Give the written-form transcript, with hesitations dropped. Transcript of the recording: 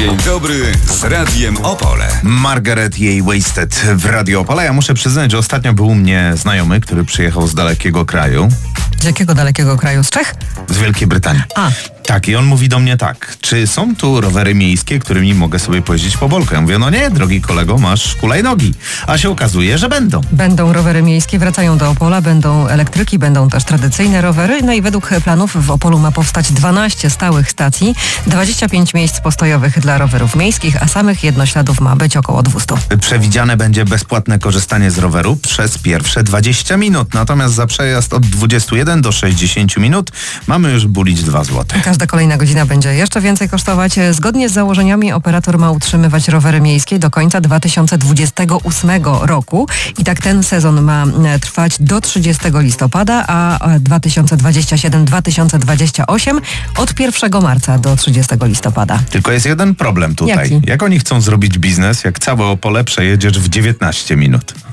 Dzień dobry z Radiem Opole. Margaret i jej Wasted w Radio Opole. Ja muszę przyznać, że ostatnio był u mnie znajomy, który przyjechał z dalekiego kraju. Z jakiego dalekiego kraju? Z Czech? Z Wielkiej Brytanii. Tak, i on mówi do mnie tak: czy są tu rowery miejskie, którymi mogę sobie pojeździć po Bolku? Ja mówię, no nie, drogi kolego, masz hulajnogi. A się okazuje, że będą. Będą rowery miejskie, wracają do Opola, będą elektryki, będą też tradycyjne rowery. No i według planów w Opolu ma powstać 12 stałych stacji, 25 miejsc postojowych dla rowerów miejskich, a samych jednośladów ma być około 200. Przewidziane będzie bezpłatne korzystanie z roweru przez pierwsze 20 minut. Natomiast za przejazd od 21 do 60 minut mamy już bulić 2 zł. Każda kolejna godzina będzie jeszcze więcej kosztować. Zgodnie z założeniami operator ma utrzymywać rowery miejskie do końca 2028 roku. I tak ten sezon ma trwać do 30 listopada, a 2027-2028 od 1 marca do 30 listopada. Tylko jest jeden problem tutaj. Jaki? Jak oni chcą zrobić biznes, jak całe Opole przejedziesz w 19 minut?